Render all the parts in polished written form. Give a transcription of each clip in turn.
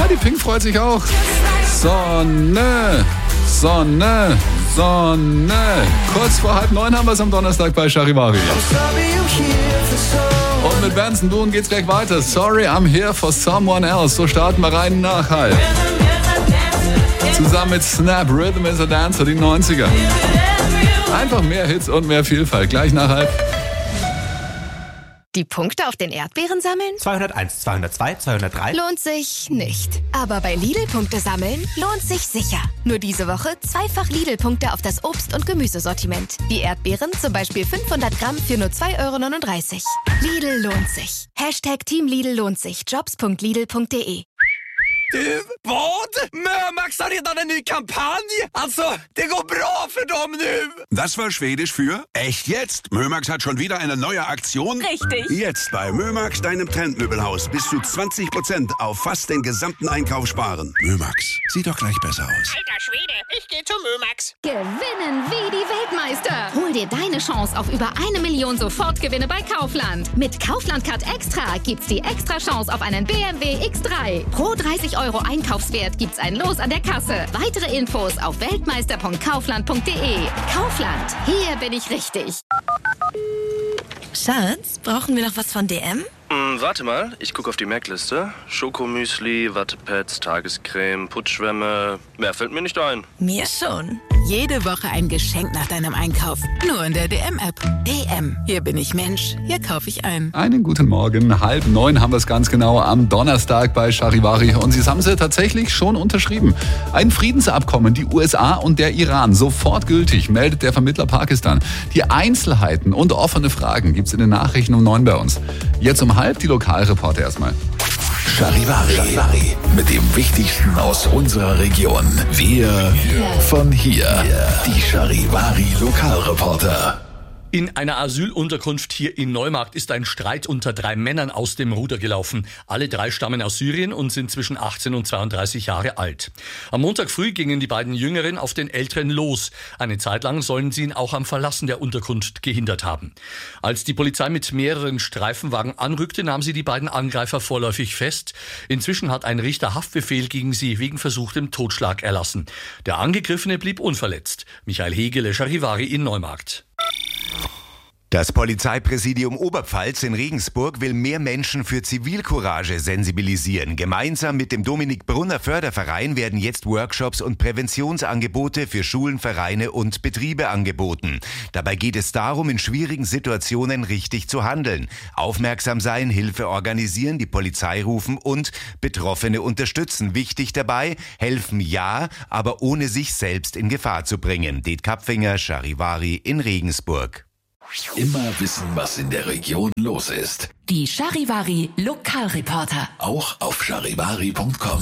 Ja, die Pink freut sich auch. Sonne, Sonne, Sonne. Kurz vor 8:30 haben wir es am Donnerstag bei Charivari. Und mit Benson Boone geht's gleich weiter. Sorry, I'm here for someone else. So starten wir rein nach halb. Zusammen mit Snap, Rhythm is a Dancer, die 90er. Einfach mehr Hits und mehr Vielfalt. Gleich nach halb. Die Punkte auf den Erdbeeren sammeln? 201, 202, 203. Lohnt sich nicht. Aber bei Lidl Punkte sammeln lohnt sich sicher. Nur diese Woche zweifach Lidl-Punkte auf das Obst- und Gemüsesortiment. Die Erdbeeren zum Beispiel 500 Gramm für nur 2,39 €. Lidl lohnt sich. Team Lidl lohnt sich. Jobs.lidl.de. Du, vad? Mömax har redan en ny kampanj. Alltså, det går bra för dem nu. Das war Schwedisch für echt jetzt. Mömax hat schon wieder eine neue Aktion. Richtig. Jetzt bei Mömax, deinem Trendmöbelhaus, bis zu 20% auf fast den gesamten Einkauf sparen. Mömax, sieht doch gleich besser aus. Alter Schwede, ich gehe zu Mömax. Gewinnen wie die Weltmeister. Hol dir deine Chance auf über 1 Million Sofortgewinne bei Kaufland. Mit Kaufland Card Extra gibt's die extra Chance auf einen BMW X3. Pro 30 € Einkaufswert gibt's ein Los an der Kasse. Weitere Infos auf weltmeister.kaufland.de. Kaufland, hier bin ich richtig. Schatz, brauchen wir noch was von DM? Warte mal, ich gucke auf die Merkliste. Schokomüsli, Wattepads, Tagescreme, Putzschwämme. Mehr fällt mir nicht ein. Mir schon. Jede Woche ein Geschenk nach deinem Einkauf. Nur in der DM-App. DM, hier bin ich Mensch, hier kaufe ich ein. Einen guten Morgen. 8:30 haben wir es ganz genau am Donnerstag bei Charivari. Und sie haben sie tatsächlich schon unterschrieben. Ein Friedensabkommen, die USA und der Iran, sofort gültig, meldet der Vermittler Pakistan. Die Einzelheiten und offene Fragen gibt's in den Nachrichten um 9 bei uns. Jetzt um halb die Lokalreporter erstmal. Charivari. Mit dem Wichtigsten aus unserer Region. Wir von hier. Die Charivari Lokalreporter. In einer Asylunterkunft hier in Neumarkt ist ein Streit unter 3 Männern aus dem Ruder gelaufen. Alle 3 stammen aus Syrien und sind zwischen 18 und 32 Jahre alt. Am Montag früh gingen die beiden Jüngeren auf den Älteren los. Eine Zeit lang sollen sie ihn auch am Verlassen der Unterkunft gehindert haben. Als die Polizei mit mehreren Streifenwagen anrückte, nahm sie die beiden Angreifer vorläufig fest. Inzwischen hat ein Richter Haftbefehl gegen sie wegen versuchtem Totschlag erlassen. Der Angegriffene blieb unverletzt. Michael Hegele, Charivari in Neumarkt. Das Polizeipräsidium Oberpfalz in Regensburg will mehr Menschen für Zivilcourage sensibilisieren. Gemeinsam mit dem Dominik Brunner Förderverein werden jetzt Workshops und Präventionsangebote für Schulen, Vereine und Betriebe angeboten. Dabei geht es darum, in schwierigen Situationen richtig zu handeln. Aufmerksam sein, Hilfe organisieren, die Polizei rufen und Betroffene unterstützen. Wichtig dabei, helfen ja, aber ohne sich selbst in Gefahr zu bringen. Det Kapfinger, Charivari in Regensburg. Immer wissen, was in der Region los ist. Die Charivari Lokalreporter. Auch auf charivari.com.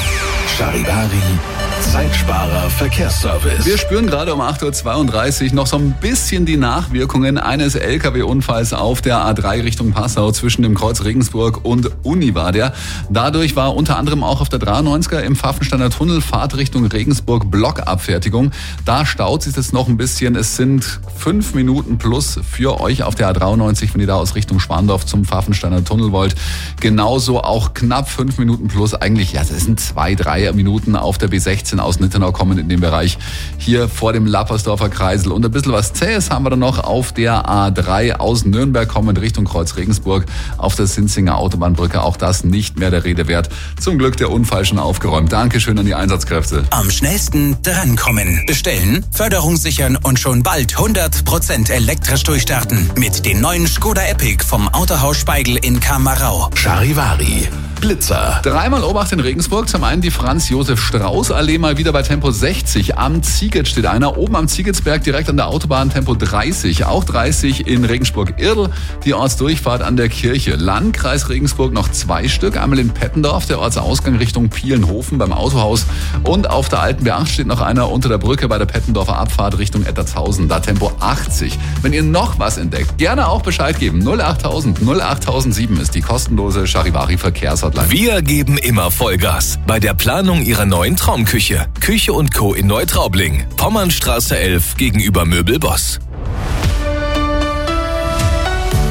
Charivari, Zeitsparer Verkehrsservice. Wir spüren gerade um 8:32 Uhr noch so ein bisschen die Nachwirkungen eines LKW-Unfalls auf der A3 Richtung Passau zwischen dem Kreuz Regensburg und Uni war der. Dadurch war unter anderem auch auf der 93er im Pfaffensteiner Tunnel Fahrtrichtung Regensburg Blockabfertigung. Da staut sich jetzt noch ein bisschen. Es sind 5 Minuten plus für euch auf der A93, wenn ihr da aus Richtung Schwandorf zum Pfaffensteiner Tunnel wollt. Genauso auch knapp 5 Minuten plus. Eigentlich, ja, das sind 2-3 Minuten auf der B16 aus Nittenau kommen in dem Bereich. Hier vor dem Lappersdorfer Kreisel. Und ein bisschen was Zähes haben wir dann noch auf der A3 aus Nürnberg kommend Richtung Kreuz Regensburg auf der Sinzinger Autobahnbrücke. Auch das nicht mehr der Rede wert. Zum Glück der Unfall schon aufgeräumt. Dankeschön an die Einsatzkräfte. Am schnellsten drankommen. Bestellen, Förderung sichern und schon bald 100% elektrisch durchstarten. Mit den neuen Skoda Epic vom Autohaus Speigl in Kamarau. Charivari. Blitzer. Dreimal Obacht in Regensburg. Zum einen die Franz-Josef-Strauß-Allee mal wieder bei Tempo 60. Am Ziegitz steht einer. Oben am Ziegitzberg direkt an der Autobahn Tempo 30. Auch 30 in Regensburg-Irdl. Die Ortsdurchfahrt an der Kirche. Landkreis Regensburg noch 2 Stück. Einmal in Pettendorf, der Ortsausgang Richtung Pielenhofen beim Autohaus. Und auf der Alten B8 steht noch einer unter der Brücke bei der Pettendorfer Abfahrt Richtung Ettertshausen. Da Tempo 80. Wenn ihr noch was entdeckt, gerne auch Bescheid geben. 08000 08007 ist die kostenlose Charivari-Verkehrshotline. Wir geben immer Vollgas bei der Planung Ihrer neuen Traumküche. Küche & Co. in Neutraubling. Pommernstraße 11 gegenüber Möbelboss. Die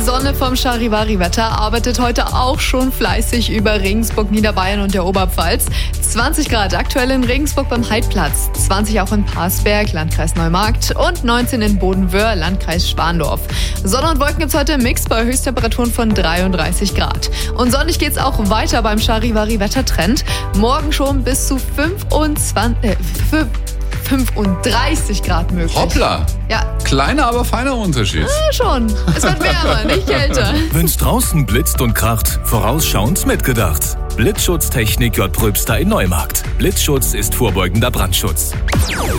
Sonne vom Charivari-Wetter arbeitet heute auch schon fleißig über Regensburg, Niederbayern und der Oberpfalz. 20 Grad aktuell in Regensburg beim Heidplatz, 20 auch in Parsberg, Landkreis Neumarkt und 19 in Bodenwöhr, Landkreis Schwandorf. Sonne und Wolken gibt's heute im Mix bei Höchsttemperaturen von 33 Grad. Und sonnig geht's auch weiter beim Charivari-Wettertrend. Morgen schon bis zu 35 Grad möglich. Hoppla! Ja. Kleiner, aber feiner Unterschied. Ja, schon. Es wird wärmer, nicht kälter. Wenn's draußen blitzt und kracht, vorausschauend mitgedacht. Blitzschutztechnik J. Pröbster in Neumarkt. Blitzschutz ist vorbeugender Brandschutz.